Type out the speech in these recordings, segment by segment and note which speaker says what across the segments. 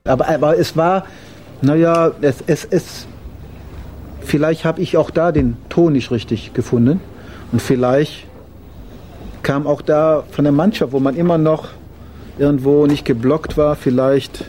Speaker 1: Aber es war, vielleicht habe ich auch da den Ton nicht richtig gefunden. Und vielleicht kam auch da von der Mannschaft, wo man immer noch irgendwo nicht geblockt war, vielleicht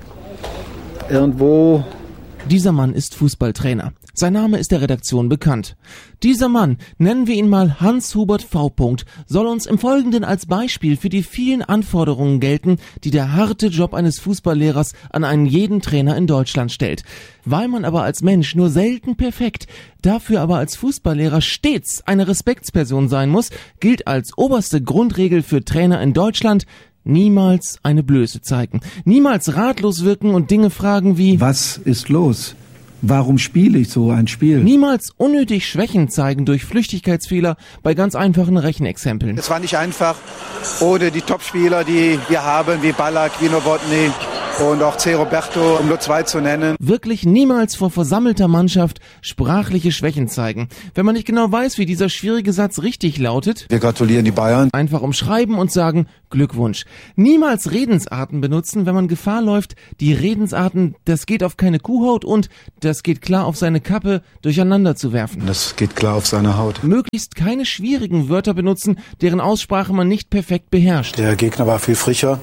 Speaker 1: irgendwo.
Speaker 2: Dieser Mann ist Fußballtrainer. Sein Name ist der Redaktion bekannt. Dieser Mann, nennen wir ihn mal Hans-Hubert V. soll uns im Folgenden als Beispiel für die vielen Anforderungen gelten, die der harte Job eines Fußballlehrers an einen jeden Trainer in Deutschland stellt. Weil man aber als Mensch nur selten perfekt, dafür aber als Fußballlehrer stets eine Respektsperson sein muss, gilt als oberste Grundregel für Trainer in Deutschland: niemals eine Blöße zeigen, niemals ratlos wirken und Dinge fragen wie:
Speaker 3: Was ist los? Warum spiele ich so ein Spiel?
Speaker 2: Niemals unnötig Schwächen zeigen durch Flüchtigkeitsfehler bei ganz einfachen Rechenexempeln.
Speaker 4: Es war nicht einfach, ohne die Topspieler, die wir haben, wie Ballack, wie Novotny und auch C. Roberto, um nur 2 zu nennen.
Speaker 2: Wirklich niemals vor versammelter Mannschaft sprachliche Schwächen zeigen. Wenn man nicht genau weiß, wie dieser schwierige Satz richtig lautet:
Speaker 4: Wir gratulieren die Bayern.
Speaker 2: Einfach umschreiben und sagen: Glückwunsch. Niemals Redensarten benutzen, wenn man Gefahr läuft, die Redensarten "das geht auf keine Kuhhaut" und "das geht klar auf seine Kappe" durcheinander zu werfen.
Speaker 4: Das geht klar auf seine Haut.
Speaker 2: Möglichst keine schwierigen Wörter benutzen, deren Aussprache man nicht perfekt beherrscht.
Speaker 4: Der Gegner war viel frischer.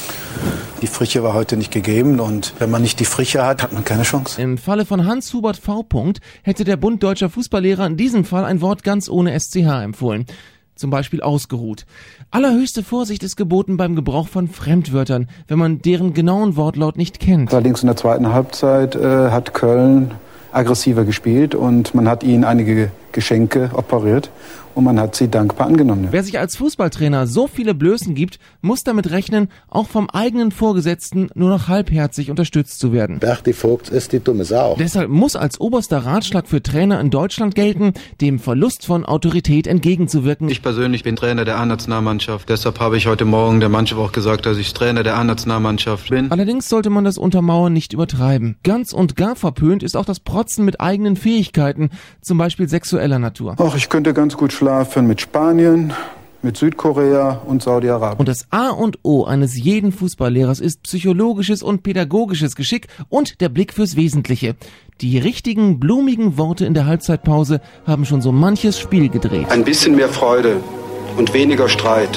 Speaker 4: Die Frische war heute nicht gegeben und wenn man nicht die Frische hat, hat man keine Chance.
Speaker 2: Im Falle von Hans-Hubert V. hätte der Bund Deutscher Fußballlehrer in diesem Fall ein Wort ganz ohne SCH empfohlen. Zum Beispiel ausgeruht. Allerhöchste Vorsicht ist geboten beim Gebrauch von Fremdwörtern, wenn man deren genauen Wortlaut nicht kennt.
Speaker 4: Allerdings in der zweiten Halbzeit hat Köln aggressiver gespielt und man hat ihnen einige Geschenke operiert und man hat sie dankbar angenommen.
Speaker 2: Wer sich als Fußballtrainer so viele Blößen gibt, muss damit rechnen, auch vom eigenen Vorgesetzten nur noch halbherzig unterstützt zu werden.
Speaker 5: Berti Vogts ist die dumme Sau.
Speaker 2: Deshalb muss als oberster Ratschlag für Trainer in Deutschland gelten, dem Verlust von Autorität entgegenzuwirken.
Speaker 6: Ich persönlich bin Trainer der A-Nationalmannschaft. Deshalb habe ich heute Morgen der Mannschaft auch gesagt, dass ich Trainer der A-Nationalmannschaft bin.
Speaker 2: Allerdings sollte man das Untermauern nicht übertreiben. Ganz und gar verpönt ist auch das Protzen mit eigenen Fähigkeiten, zum Beispiel sexueller Natur.
Speaker 4: Ach, ich könnte ganz gut schlafen mit Spanien, mit Südkorea und Saudi-Arabien.
Speaker 2: Und das A und O eines jeden Fußballlehrers ist psychologisches und pädagogisches Geschick und der Blick fürs Wesentliche. Die richtigen, blumigen Worte in der Halbzeitpause haben schon so manches Spiel gedreht.
Speaker 7: Ein bisschen mehr Freude und weniger Streit.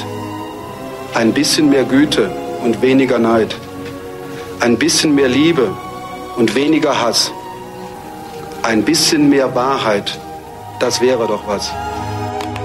Speaker 7: Ein bisschen mehr Güte und weniger Neid. Ein bisschen mehr Liebe und weniger Hass. Ein bisschen mehr Wahrheit. Das wäre doch was.